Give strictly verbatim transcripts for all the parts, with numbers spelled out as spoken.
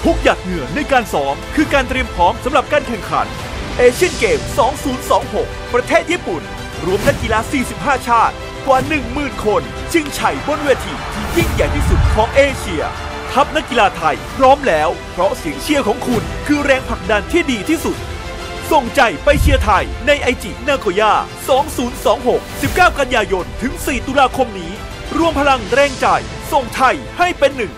ทุกหยาดเหงื่อในการซ้อมคือการเตรียมพร้อมสำหรับการแข่งขันเอเชียนเกม สองพันยี่สิบหก ประเทศญี่ปุ่นรวมนักกีฬา สี่สิบห้า ชาติกว่า หนึ่งหมื่น คนชิงชัยบนเวทีที่ยิ่งใหญ่ที่สุดของเอเชียทัพนักกีฬาไทยพร้อมแล้วเพราะเสียงเชียร์ของคุณคือแรงผลักดันที่ดีที่สุดส่งใจไปเชียร์ไทยในไอจินาโกย่า สองพันยี่สิบหก สิบเก้า กันยายนถึง สี่ ตุลาคมนี้รวมพลังแรงใจส่งไทยให้เป็นหนึ่ง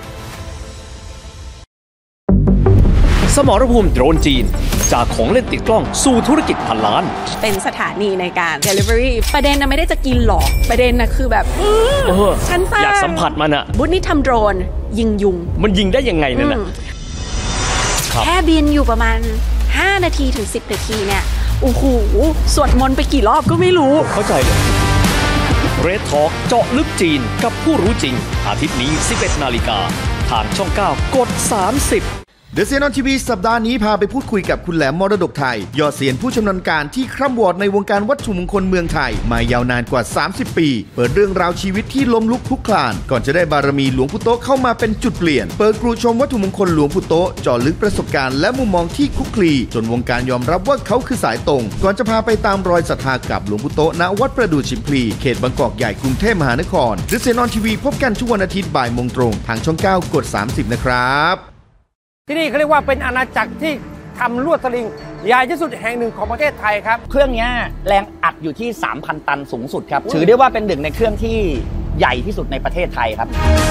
สมรภูมิโดรนจีนจากของเล่นติดกล้องสู่ธุรกิจพันล้านเป็นสถานีในการ Delivery ประเด็นนะไม่ได้จะกินหรอกประเด็นนะคือแบบฉันอยากสัมผัสมันอะบุญนี่ทำโดรนยิงยุงมันยิงได้ยังไงนั่นน่ะแค่บินอยู่ประมาณห้านาทีถึงสิบนาทีเนี่ยโอ้โหสวดมนต์ไปกี่รอบก็ไม่รู้เข้าใจเลยเรดทอล์กเจาะลึกจีนกับผู้รู้จริงอาทิตย์นี้ สิบเอ็ด นาฬิกาทางช่องเก้ากดสามสิบเดอะเซียนออนทีวีสัปดาห์นี้พาไปพูดคุยกับคุณแหลมมรดกไทยยอดเซียนผู้ชำนาญการที่คร่ำวอดในวงการวัตถุมงคลเมืองไทยมายาวนานกว่าสามสิบปีเปิดเรื่องราวชีวิตที่ล้มลุกคลุกคลานก่อนจะได้บารมีหลวงปู่โตเข้ามาเป็นจุดเปลี่ยนเปิดกรูชมวัตถุมงคลหลวงปู่โตเจาะลึกประสบการณ์และมุมมองที่คลุกคลีจนวงการยอมรับว่าเขาคือสายตรงก่อนจะพาไปตามรอยศรัทธากับหลวงปู่โตณวัดประดู่ชิมพลีเขตบางกอกใหญ่กรุงเทพมหานครเดอะเซียนออนทีวีพบกันทุกวันอาทิตย์บ่ายโมงตรงทางช่องเก้ากดสามสิบนะครับที่นี่เขาเรียกว่าเป็นอาณาจักรที่ทำลวดสลิงใหญ่ที่สุดแห่งหนึ่งของประเทศไทยครับเครื่องนี้แรงอัดอยู่ที่ สามพัน ตันสูงสุดครับถือได้ว่าเป็นหนึ่งในเครื่องที่ใหญ่ที่สุดในประเทศไทยครับ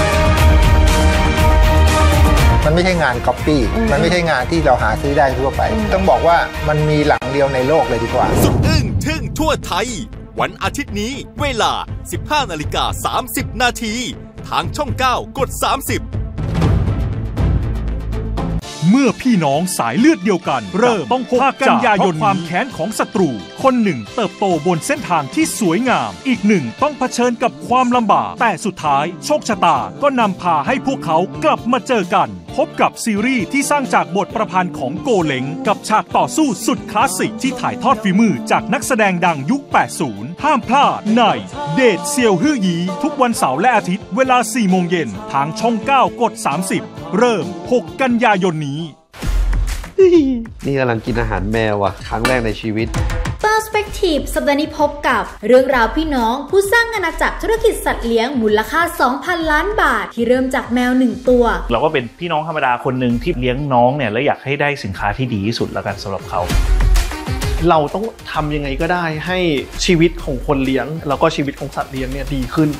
มันไม่ใช่งานก๊อปปี้มันไม่ใช่งานที่เราหาซื้อได้ทั่วไปต้องบอกว่ามันมีหลังเดียวในโลกเลยดีกว่าสุดอึ้งทึ่งทั่วไทยวันอาทิตย์นี้เวลา สิบห้านาฬิกาสามสิบนาทีทางช่องเก้ากดสามสิบเมื่อพี่น้องสายเลือดเดียวกันเริ่มต้องพกกันยายนความแค้นของศัตรูคนหนึ่งเติบโตบนเส้นทางที่สวยงามอีกหนึ่งต้องเผชิญกับความลำบากแต่สุดท้ายโชคชะตาก็นำพาให้พวกเขากลับมาเจอกันพบกับซีรีส์ที่สร้างจากบทประพันธ์ของโกเล้งกับฉากต่อสู้สุดคลาสสิกที่ถ่ายทอดฝีมือจากนักแสดงดังยุคแปดสิบห้ามพลาดในเดทเซียวฮื่อยีทุกวันเสาร์และอาทิตย์เวลา สี่โมงเย็นทางช่องเก้ากดสามสิบเริ่มหกกันยายนนี้นี่กำลังกินอาหารแมวอ่ะครั้งแรกในชีวิต Perspective สัปดาห์นี้พบกับเรื่องราวพี่น้องผู้สร้างอาณาจักรธุรกิจสัตว์เลี้ยงมูลค่า สองพัน ล้านบาทที่เริ่มจากแมวหนึ่งตัวเราก็เป็นพี่น้องธรรมดาคนหนึ่งที่เลี้ยงน้องเนี่ยและอยากให้ได้สินค้าที่ดีที่สุดแล้วกันสำหรับเขาเราต้องทำยังไงก็ได้ให้ชีวิตของคนเลี้ยงแล้วก็ชีวิตของสัตว์เลี้ยงเนี่ยดีขึ้น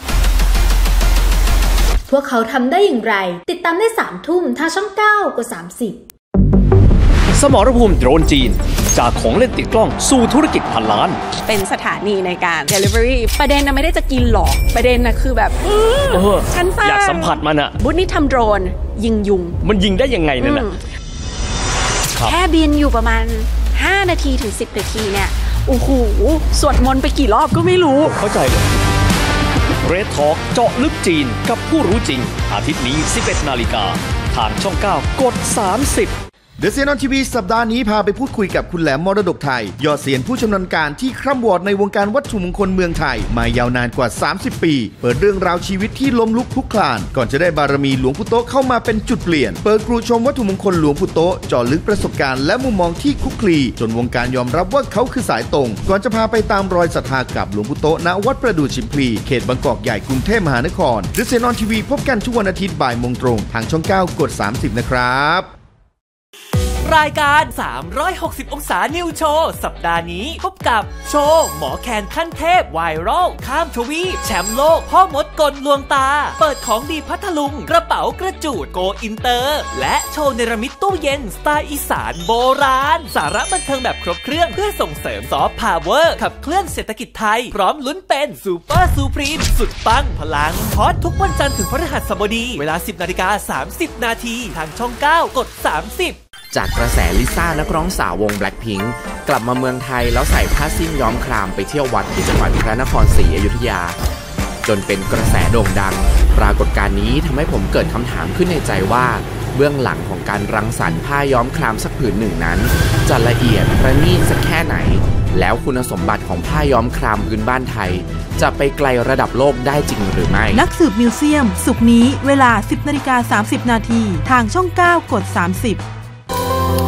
พวกเขาทำได้อย่างไรติดตามได้สามทุ่มทางช่องเก้ากดสามสิบสมรภูมิโดรนจีนจากของเล่นติดกล้องสู่ธุรกิจพันล้านเป็นสถานีในการ Delivery ประเด็นนะไม่ได้จะกินหรอกประเด็นนะคือแบบฉันอยากสัมผัสมันอะบุญนี่ทำโดรนยิงยุงมันยิงได้ยังไงนั่นน่ะแค่บินอยู่ประมาณห้านาทีถึงสิบนาทีเนี่ยโอ้โหสวดมนต์ไปกี่รอบก็ไม่รู้เข้าใจเลยเรดทอล์กเจาะลึกจีนกับผู้รู้จริงอาทิตย์นี้ สิบเอ็ด นาฬิกาทางช่องเก้ากดสามสิบเดอะเซียนออนทีวีสัปดาห์นี้พาไปพูดคุยกับคุณแหลมมรดกไทยยอดเซียนผู้ชำนาญการที่คร่ำวอดในวงการวัตถุมงคลเมืองไทยมายาวนานกว่าสามสิบปีเปิดเรื่องราวชีวิตที่ล้มลุกคลุกคลานก่อนจะได้บารมีหลวงปู่โตเข้ามาเป็นจุดเปลี่ยนเปิดกรูชมวัตถุมงคลหลวงปู่โตเจาะลึกประสบการณ์และมุมมองที่คลุกคลีจนวงการยอมรับว่าเขาคือสายตรงก่อนจะพาไปตามรอยศรัทธากับหลวงปู่โตณวัดประดู่ชิมพลีเขตบางกอกใหญ่กรุงเทพมหานครเดอะเซียนออนทีวีพบกันทุกวันอาทิตย์บ่ายโมงตรงทางช่องเก้ากดสามสิบนะครับรายการสามร้อยหกสิบองศานิวโชว์สัปดาห์นี้พบกับโชว์หมอแคนขั้นเทพไวรัลข้ามทวีปแชมป์โลกพ่อมดกลลวงตาเปิดของดีพัทลุงกระเป๋ากระจูดโกอินเตอร์และโชว์เนรมิตตู้เย็นสไตล์อีสานโบราณสาระบันเทิงแบบครบเครื่องเพื่อส่งเสริมซอฟต์พาวเวอร์ขับเคลื่อนเศรษฐกิจไทยพร้อมลุ้นเป็นซูเปอร์ซูพรีมสุดปังพลังฮอตทุกวันจันทร์ถึงพฤหัสบดีเวลา สิบนาฬิกาสามสิบนาทีทางช่องเก้ากดสามสิบจากกระแสลิซ่านักร้องสาววง Blackpink กลับมาเมืองไทยแล้วใส่ผ้าสิ้นย้อมครามไปเที่ยววัดที่จังหวัดพระนครศรีอยุธยาจนเป็นกระแสโด่งดังปรากฏการณ์นี้ทำให้ผมเกิดคำถามขึ้นในใจว่าเบื้องหลังของการรังสรรค์ผ้าย้อมครามสักผืนหนึ่งนั้นจะละเอียดประณีตสักแค่ไหนแล้วคุณสมบัติของผ้าย้อมครามพื้นบ้านไทยจะไปไกลระดับโลกได้จริงหรือไม่นักสืบมิวเซียมศุกร์นี้เวลา สิบนาฬิกาสามสิบนาทีทางช่องเก้ากดสามสิบ